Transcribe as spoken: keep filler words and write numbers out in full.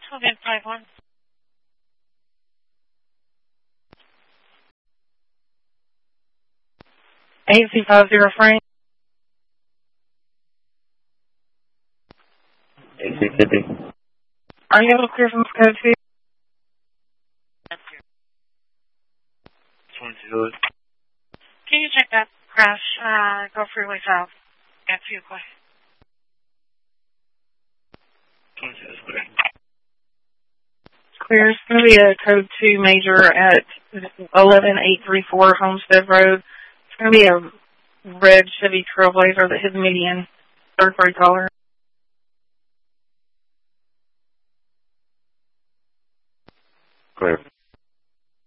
Hogan five one. A C five zero Frank. A C fifty. Are you able to clear from code two? twenty-two. Can you check that crash? Uh, go freeway south. Got two quick. twenty-two is clear. Clear. It's going to be a code two major at eleven eight three four Homestead Road. It's going to be a red Chevy Trailblazer that hit the median. Third grade color. Clear.